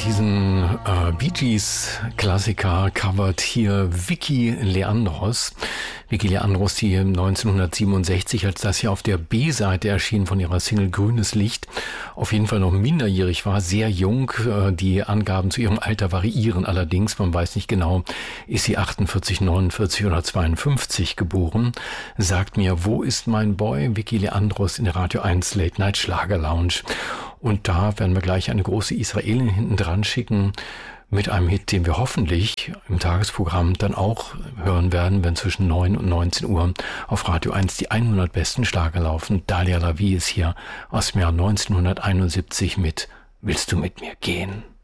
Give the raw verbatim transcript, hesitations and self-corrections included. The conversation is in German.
Diesen äh, Bee Gees Klassiker covert hier Vicky Leandros. Vicky Leandros, die neunzehnhundertsiebenundsechzig, als das hier auf der B-Seite erschien von ihrer Single Grünes Licht, auf jeden Fall noch minderjährig war, sehr jung. Die Angaben zu ihrem Alter variieren allerdings. Man weiß nicht genau, ist sie achtundvierzig, neunundvierzig oder zweiundfünfzig geboren. Sagt mir, wo ist mein Boy? Vicky Leandros in der Radio eins Late Night Schlager Lounge. Und da werden wir gleich eine große Israelin hinten dran schicken mit einem Hit, den wir hoffentlich im Tagesprogramm dann auch hören werden, wenn zwischen neun und neunzehn Uhr auf Radio eins die hundert besten Schlager laufen. Dalia Lavi ist hier aus dem Jahr neunzehnhunderteinundsiebzig mit Willst du mit mir gehen?